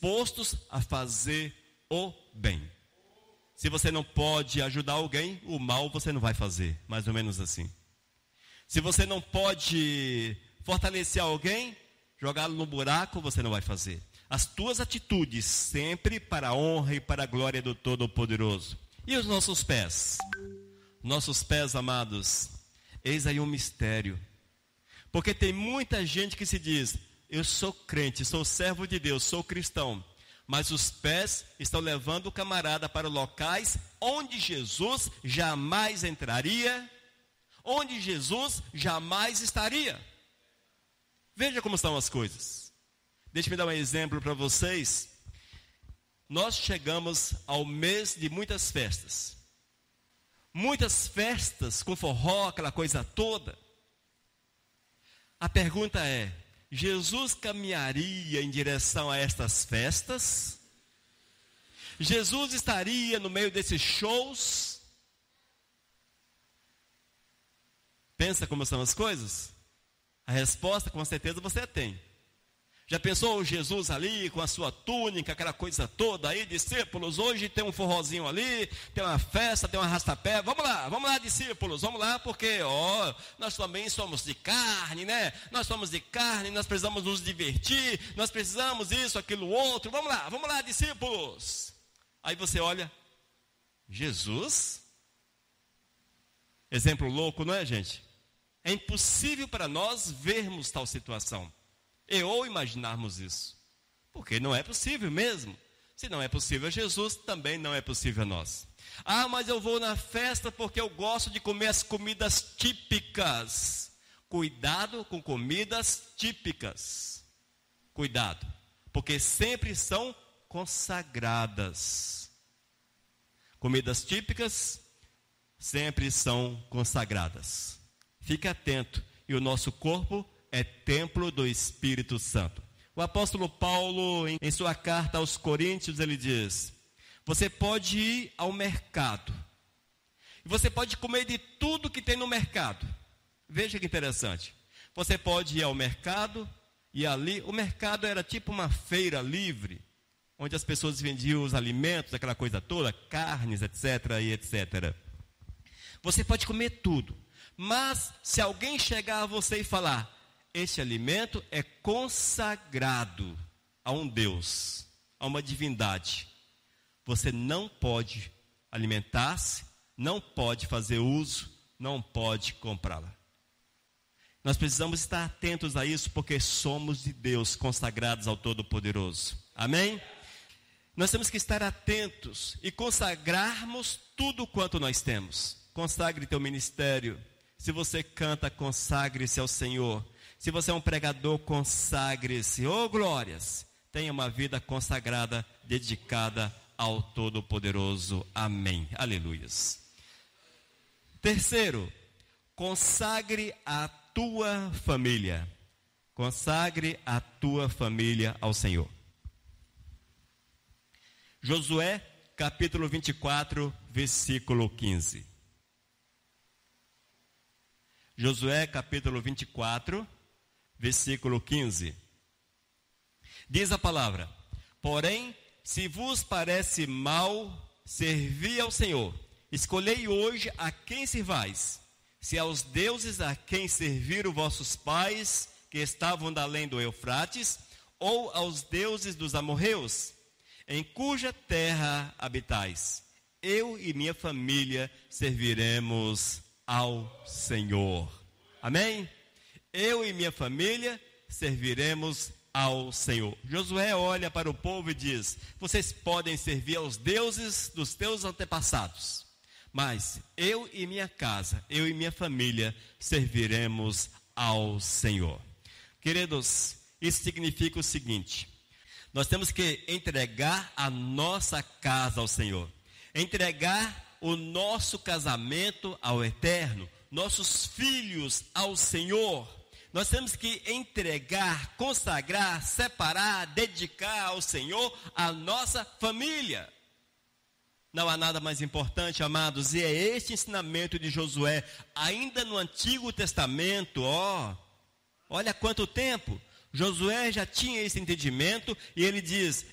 dispostos a fazer o bem. Se você não pode ajudar alguém, o mal você não vai fazer, mais ou menos assim. Se você não pode fortalecer alguém, jogá-lo no buraco, você não vai fazer. As tuas atitudes sempre para a honra e para a glória do Todo-Poderoso. E os nossos pés? Nossos pés, amados, eis aí um mistério. Porque tem muita gente que se diz, eu sou crente, sou servo de Deus, sou cristão. Mas os pés estão levando o camarada para locais onde Jesus jamais entraria, onde Jesus jamais estaria. Veja como estão as coisas. Deixe-me dar um exemplo para vocês. Nós chegamos ao mês de muitas festas. Muitas festas com forró, aquela coisa toda. A pergunta é, Jesus caminharia em direção a estas festas? Jesus estaria no meio desses shows? Pensa como são as coisas? A resposta com certeza você tem. Já pensou Jesus ali com a sua túnica, aquela coisa toda aí, discípulos, hoje tem um forrozinho ali, tem uma festa, tem um arrastapé, vamos lá discípulos, vamos lá, porque nós também somos de carne, né? Nós somos de carne, nós precisamos nos divertir, nós precisamos isso, aquilo, outro, vamos lá discípulos. Aí você olha, Jesus? Exemplo louco, não é, gente? É impossível para nós vermos tal situação. Ou imaginarmos isso, porque não é possível mesmo. Se não é possível a Jesus, também não é possível a nós. Mas eu vou na festa porque eu gosto de comer as comidas típicas. Cuidado com comidas típicas. Cuidado, porque sempre são consagradas. Comidas típicas sempre são consagradas. Fique atento, e o nosso corpo é templo do Espírito Santo. O apóstolo Paulo, em sua carta aos Coríntios, ele diz, você pode ir ao mercado, e você pode comer de tudo que tem no mercado. Veja que interessante. Você pode ir ao mercado, e ali, o mercado era tipo uma feira livre, onde as pessoas vendiam os alimentos, aquela coisa toda, carnes, etc. e etc. Você pode comer tudo, mas se alguém chegar a você e falar, este alimento é consagrado a um Deus, a uma divindade, você não pode alimentar-se, não pode fazer uso, não pode comprá-la. Nós precisamos estar atentos a isso, porque somos de Deus, consagrados ao Todo-Poderoso. Amém? Nós temos que estar atentos e consagrarmos tudo quanto nós temos. Consagre teu ministério. Se você canta, consagre-se ao Senhor. Se você é um pregador, consagre-se. Glórias! Tenha uma vida consagrada, dedicada ao Todo-Poderoso. Amém. Aleluias. Terceiro, consagre a tua família. Consagre a tua família ao Senhor. Josué, capítulo 24, versículo 15. Josué, capítulo 24, versículo 15. Diz a palavra, porém, se vos parece mal servir ao Senhor, escolhei hoje a quem servais, se aos deuses a quem serviram vossos pais, que estavam da além do Eufrates, ou aos deuses dos amorreus, em cuja terra habitais. Eu e minha família serviremos ao Senhor. Amém? Eu e minha família serviremos ao Senhor. Josué olha para o povo e diz, vocês podem servir aos deuses dos teus antepassados, mas eu e minha casa, eu e minha família serviremos ao Senhor. Queridos, isso significa o seguinte, nós temos que entregar a nossa casa ao Senhor, entregar o nosso casamento ao Eterno, nossos filhos ao Senhor. Nós temos que entregar, consagrar, separar, dedicar ao Senhor a nossa família. Não há nada mais importante, amados, e é este ensinamento de Josué, ainda no Antigo Testamento, olha quanto tempo. Josué já tinha esse entendimento e ele diz,